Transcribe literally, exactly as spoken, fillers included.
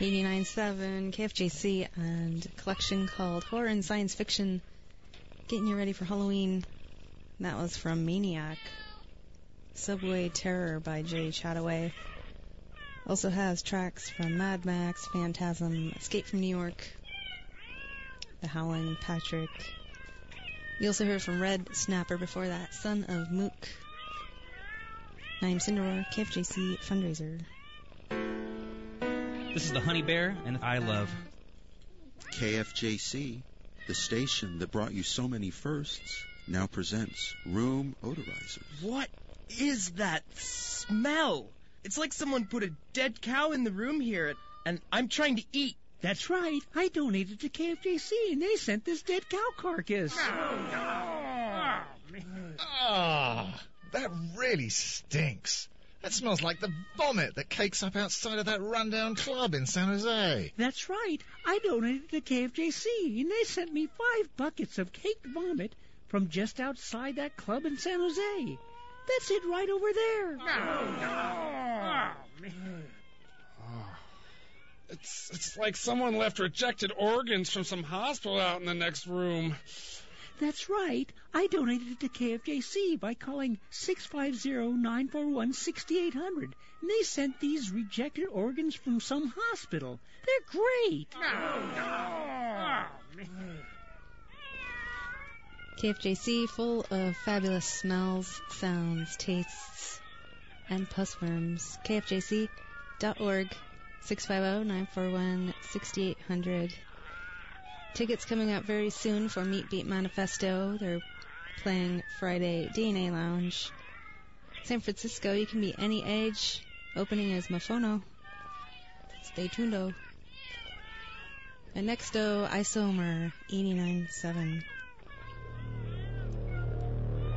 eighty-nine point seven K F J C and a collection called Horror and Science Fiction, getting you ready for Halloween. That was from Maniac. Subway Terror by Jay Chataway. Also has tracks from Mad Max, Phantasm, Escape from New York, The Howling Patrick. You also heard from Red Snapper before that, Son of Mook. I'm Cinderella, K F J C Fundraiser. This is the Honey Bear, and I love K F J C, the station that brought you so many firsts, now presents Room Odorizers. What is that smell? It's like someone put a dead cow in the room here, and I'm trying to eat. That's right. I donated to K F J C, and they sent this dead cow carcass. Ah, oh, that really stinks. That smells like the vomit that cakes up outside of that rundown club in San Jose. That's right. I donated to K F J C, and they sent me five buckets of caked vomit from just outside that club in San Jose. That's it right over there. Oh, it's, it's like someone left rejected organs from some hospital out in the next room. That's right. I donated to K F J C by calling six five zero, nine four one, six eight zero zero, and they sent these rejected organs from some hospital. They're great. K F J C, full of fabulous smells, sounds, tastes, and pussworms. K F J C dot org, six five zero, nine four one, six eight zero zero. Tickets coming up very soon for Meat Beat Manifesto. They're playing Friday, D N A Lounge. San Francisco, you can be any age. Opening is Mofono. Stay tuned, oh. And next, oh, Isomer, eighty-nine point seven.